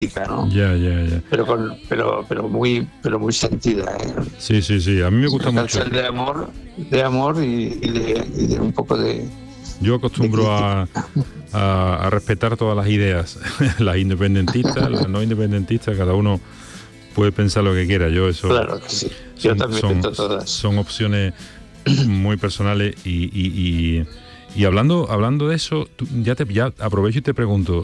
¿no? Ya. Pero muy sentida, ¿eh? Sí. A mí me gusta Una mucho. canción de amor y de un poco de... Yo acostumbro a respetar todas las ideas, las independentistas, las no independentistas, cada uno puede pensar lo que quiera. Yo eso. Claro que sí. Yo también meto todas. Son opciones muy personales y hablando de eso, ya aprovecho y te pregunto,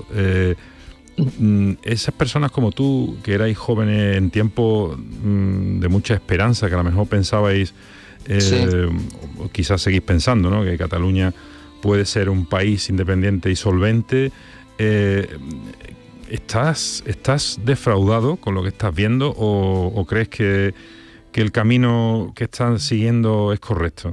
esas personas como tú, que erais jóvenes en tiempos de mucha esperanza, que a lo mejor pensabais, o quizás seguís pensando, ¿no?, que Cataluña puede ser un país independiente y solvente, ¿estás defraudado con lo que estás viendo o crees que el camino que están siguiendo es correcto?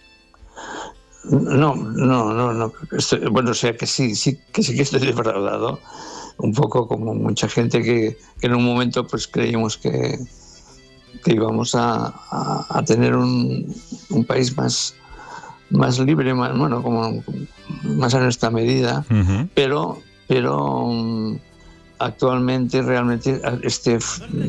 No. Bueno, o sea que sí que estoy defraudado, un poco como mucha gente que en un momento pues creíamos que íbamos a tener un país más libre, más, bueno, como más a nuestra medida, Uh-huh. pero actualmente realmente este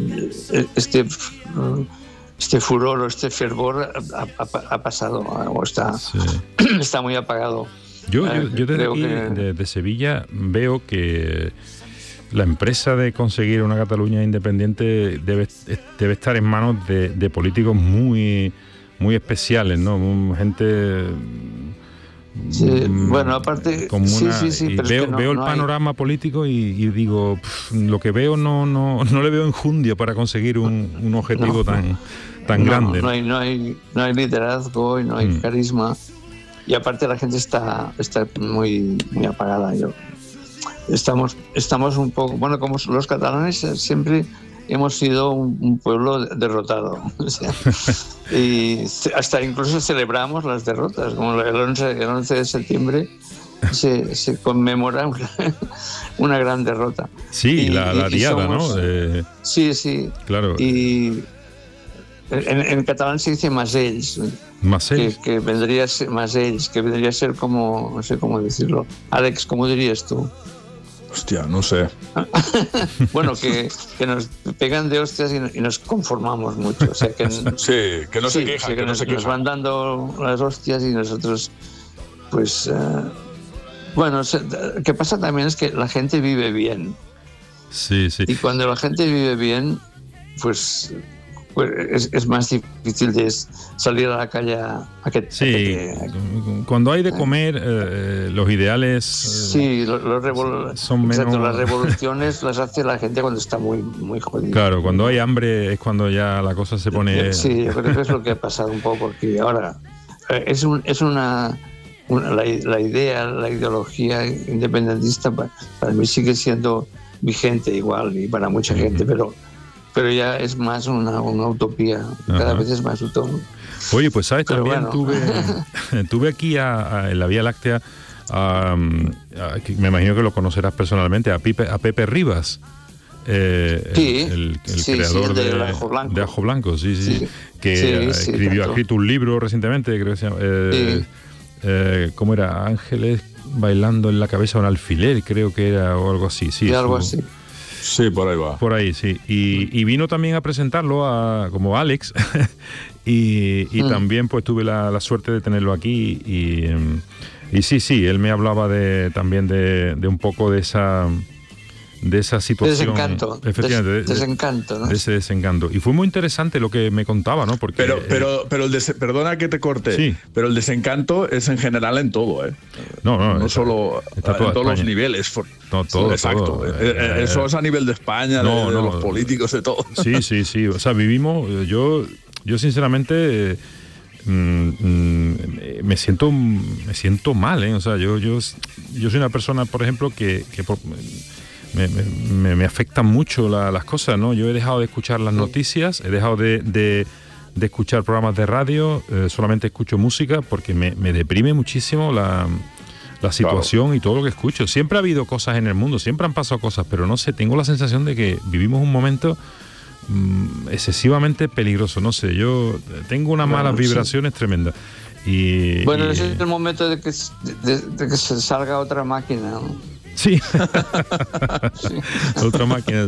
furor o este fervor ha pasado o está muy apagado. Yo desde aquí, desde Sevilla, veo que la empresa de conseguir una Cataluña independiente debe estar en manos de políticos muy especiales, ¿no? Gente... Sí, bueno, aparte... Sí, pero veo el panorama político y digo, lo que veo no le veo enjundia para conseguir un objetivo tan grande. No hay liderazgo y no hay carisma. Y aparte la gente está muy apagada. Estamos un poco... Bueno, como los catalanes siempre hemos sido un pueblo derrotado. O sea, y hasta incluso celebramos las derrotas, como el 11 de septiembre se conmemora una gran derrota. Sí, la diada, ¿no? Sí. Claro. Y en catalán se dice masells. Que vendría a ser masells, que vendría a ser como, no sé cómo decirlo. Alex, ¿cómo dirías tú? Hostia, no sé. Bueno, que nos pegan de hostias y nos conformamos mucho. O sea, que que no se quejan. Que nos van dando las hostias y nosotros, pues... bueno, que pasa también es que la gente vive bien. Sí. Y cuando la gente vive bien, pues es más difícil de salir a la calle cuando hay de comer, los ideales son menos... Las revoluciones las hace la gente cuando está muy jodida. Claro, cuando hay hambre es cuando ya la cosa se pone... Sí, yo creo que es lo que ha pasado un poco, porque ahora la idea, la ideología independentista para mí sigue siendo vigente igual y para mucha gente, pero ya es más una utopía, cada vez es más utopía. Oye, pues sabes, pero también tuve aquí en la Vía Láctea, me imagino que lo conocerás personalmente, a Pepe Rivas, el creador de Ajo Blanco, que ha escrito un libro recientemente, creo que se llama, ¿cómo era? Ángeles bailando en la cabeza de un alfiler, creo que era, o algo así. Algo así. Sí, por ahí va. Por ahí, sí. Y vino también a presentarlo como Alex y también pues tuve la suerte de tenerlo aquí y sí, él me hablaba también de un poco de esa situación. Desencanto. Efectivamente. Desencanto, ¿no? De ese desencanto. Y fue muy interesante lo que me contaba, ¿no? Porque, pero perdona que te corte, sí. Pero el desencanto es en general en todo, ¿eh? No solo en todos los niveles. No, todo. Exacto. Todo. Eso es a nivel de España, de los políticos, de todo. Sí. O sea, vivimos... Yo sinceramente... me siento mal, ¿eh? O sea, yo soy una persona, por ejemplo, que me afectan mucho las cosas, ¿no? Yo he dejado de escuchar las noticias, he dejado de escuchar programas de radio, solamente escucho música porque me deprime muchísimo la situación y todo lo que escucho. Siempre ha habido cosas en el mundo, siempre han pasado cosas, pero no sé, tengo la sensación de que vivimos un momento excesivamente peligroso, no sé, yo tengo unas malas vibraciones tremendas. Ese es el momento de que se salga otra máquina, ¿no? Sí. Otra máquina.